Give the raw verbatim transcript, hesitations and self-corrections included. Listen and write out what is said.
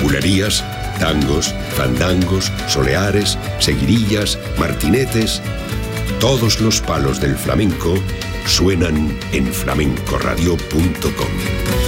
bulerías, tangos, fandangos, soleares, seguidillas, martinetes. Todos los palos del flamenco suenan en flamenco radio punto com.